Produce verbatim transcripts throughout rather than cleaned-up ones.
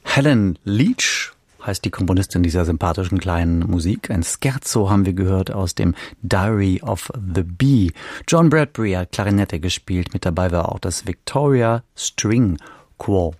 Helen Leach heißt die Komponistin dieser sympathischen kleinen Musik. Ein Scherzo haben wir gehört aus dem Diary of the Bee. John Bradbury hat Klarinette gespielt. Mit dabei war auch das Victoria String Quartet.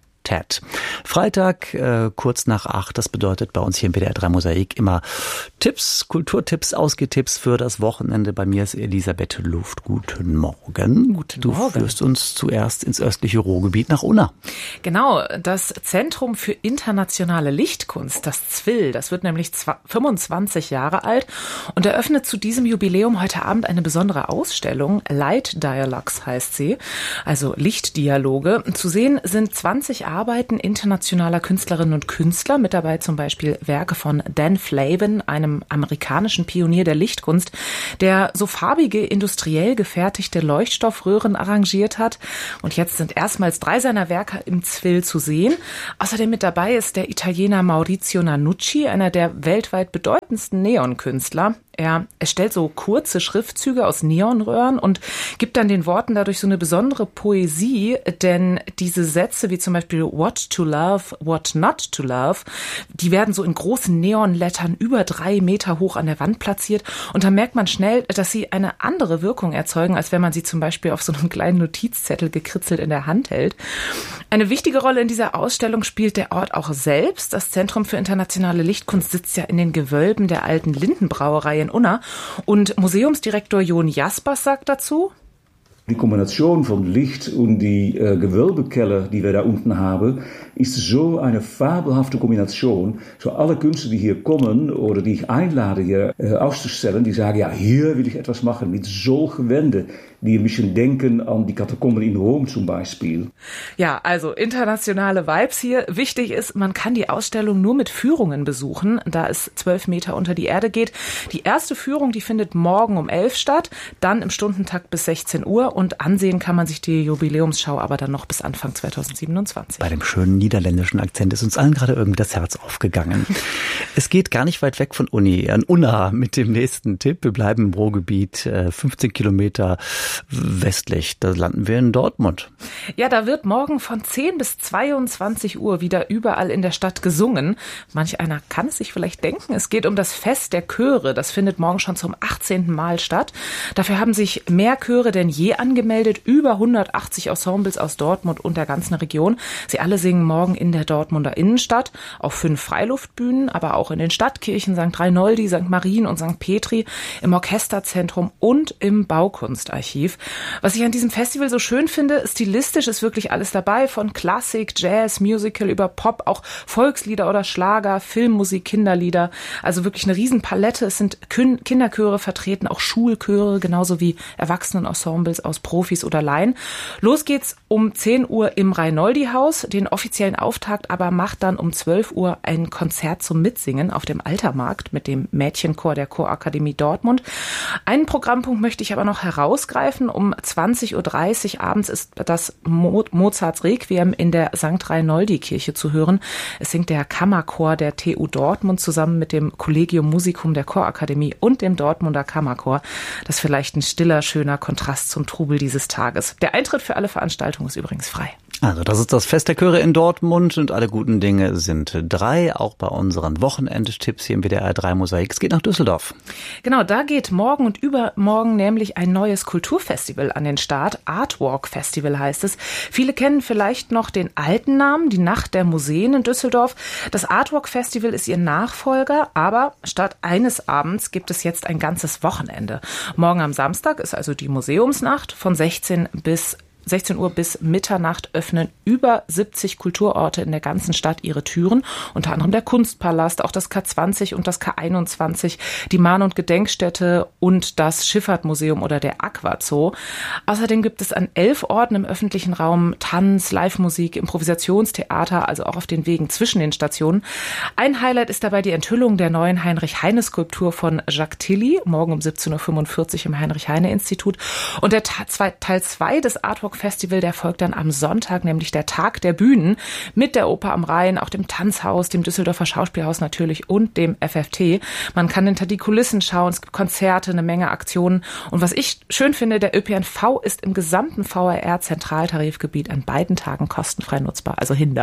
Freitag, äh, kurz nach acht, das bedeutet bei uns hier im W D R drei Mosaik immer Tipps, Kulturtipps, Ausgehtipps für das Wochenende. Bei mir ist Elisabeth Luft. Guten Morgen. Guten du Morgen. Führst uns zuerst ins östliche Ruhrgebiet nach Unna. Genau, das Zentrum für internationale Lichtkunst, das Z W I L, das wird nämlich fünfundzwanzig Jahre alt und eröffnet zu diesem Jubiläum heute Abend eine besondere Ausstellung. Light Dialogues heißt sie, also Lichtdialoge. Zu sehen sind zwanzig Arbeiten internationaler Künstlerinnen und Künstler, mit dabei zum Beispiel Werke von Dan Flavin, einem amerikanischen Pionier der Lichtkunst, der so farbige, industriell gefertigte Leuchtstoffröhren arrangiert hat. Und jetzt sind erstmals drei seiner Werke im Z W I L zu sehen. Außerdem mit dabei ist der Italiener Maurizio Nanucci, einer der weltweit bedeutendsten Neonkünstler. Er erstellt so kurze Schriftzüge aus Neonröhren und gibt dann den Worten dadurch so eine besondere Poesie, denn diese Sätze wie zum Beispiel What to love, what not to love, die werden so in großen Neonlettern über drei Meter hoch an der Wand platziert und da merkt man schnell, dass sie eine andere Wirkung erzeugen, als wenn man sie zum Beispiel auf so einem kleinen Notizzettel gekritzelt in der Hand hält. Eine wichtige Rolle in dieser Ausstellung spielt der Ort auch selbst. Das Zentrum für internationale Lichtkunst sitzt ja in den Gewölben der alten Lindenbrauerei in Unna. Und Museumsdirektor Jon Jaspers sagt dazu: Die Kombination von Licht und die äh, Gewölbekeller, die wir da unten haben, ist so eine fabelhafte Kombination. So alle Künstler, die hier kommen oder die ich einlade, hier äh, auszustellen, die sagen, ja, hier will ich etwas machen mit solchen Wänden, die ein bisschen denken an die Katakomben in Rom zum Beispiel. Ja, also internationale Vibes hier. Wichtig ist, man kann die Ausstellung nur mit Führungen besuchen, da es zwölf Meter unter die Erde geht. Die erste Führung, die findet morgen um elf statt, dann im Stundentakt bis sechzehn Uhr und ansehen kann man sich die Jubiläumsschau aber dann noch bis Anfang zweitausendsiebenundzwanzig. Bei dem schönen niederländischen Akzent ist uns allen gerade irgendwie das Herz aufgegangen. Es geht gar nicht weit weg von Uni, an Unna mit dem nächsten Tipp. Wir bleiben im Ruhrgebiet, fünfzehn Kilometer westlich. Da landen wir in Dortmund. Ja, da wird morgen von zehn bis zweiundzwanzig Uhr wieder überall in der Stadt gesungen. Manch einer kann es sich vielleicht denken. Es geht um das Fest der Chöre. Das findet morgen schon zum achtzehnten Mal statt. Dafür haben sich mehr Chöre denn je angemeldet. Über hundertachtzig Ensembles aus Dortmund und der ganzen Region. Sie alle singen morgen in der Dortmunder Innenstadt. Auf fünf Freiluftbühnen, aber auch in den Stadtkirchen Sankt Reinoldi, Sankt Marien und Sankt Petri, im Orchesterzentrum und im Baukunstarchiv. Was ich an diesem Festival so schön finde, stilistisch ist wirklich alles dabei, von Klassik, Jazz, Musical über Pop, auch Volkslieder oder Schlager, Filmmusik, Kinderlieder. Also wirklich eine Riesenpalette. Es sind Kinderchöre vertreten, auch Schulchöre, genauso wie Erwachsenenensembles aus Profis oder Laien. Los geht's um zehn Uhr im Reinoldi-Haus. Den offiziellen Auftakt aber macht dann um zwölf Uhr ein Konzert zum Mitsingen auf dem Altermarkt mit dem Mädchenchor der Chorakademie Dortmund. Einen Programmpunkt möchte ich aber noch herausgreifen. Um zwanzig Uhr dreißig abends ist das Mo- Mozarts Requiem in der Sankt Reinoldi-Kirche zu hören. Es singt der Kammerchor der T U Dortmund zusammen mit dem Collegium Musicum der Chorakademie und dem Dortmunder Kammerchor. Das ist vielleicht ein stiller, schöner Kontrast zum Trubel dieses Tages. Der Eintritt für alle Veranstaltungen ist übrigens frei. Also das ist das Fest der Chöre in Dortmund und alle guten Dinge sind drei, auch bei unseren Wochenendtipps hier im W D R drei Mosaik. Es geht nach Düsseldorf. Genau, da geht morgen und übermorgen nämlich ein neues Kulturfestival an den Start. Artwalk Festival heißt es. Viele kennen vielleicht noch den alten Namen, die Nacht der Museen in Düsseldorf. Das Artwalk Festival ist ihr Nachfolger, aber statt eines Abends gibt es jetzt ein ganzes Wochenende. Morgen am Samstag ist also die Museumsnacht von sechzehn bis sechzehn Uhr bis Mitternacht öffnen über siebzig Kulturorte in der ganzen Stadt ihre Türen, unter anderem der Kunstpalast, auch das K zwanzig und das K einundzwanzig, die Mahn- und Gedenkstätte und das Schifffahrtmuseum oder der Aquazoo. Außerdem gibt es an elf Orten im öffentlichen Raum Tanz, Live-Musik, Improvisationstheater, also auch auf den Wegen zwischen den Stationen. Ein Highlight ist dabei die Enthüllung der neuen Heinrich-Heine-Skulptur von Jacques Tilly, morgen um siebzehn Uhr fünfundvierzig im Heinrich-Heine-Institut. Und der Teil zwei des Artwalk Festival, der folgt dann am Sonntag, nämlich der Tag der Bühnen mit der Oper am Rhein, auch dem Tanzhaus, dem Düsseldorfer Schauspielhaus natürlich und dem F F T. Man kann hinter die Kulissen schauen, es gibt Konzerte, eine Menge Aktionen. Und was ich schön finde, der Ö P N V ist im gesamten V R R-Zentraltarifgebiet an beiden Tagen kostenfrei nutzbar, also Hinder.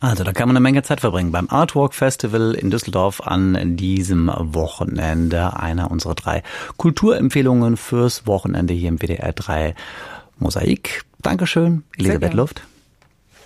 Also da kann man eine Menge Zeit verbringen beim Artwalk Festival in Düsseldorf an diesem Wochenende. Einer unserer drei Kulturempfehlungen fürs Wochenende hier im W D R drei Mosaik. Dankeschön, Elisabeth Luft.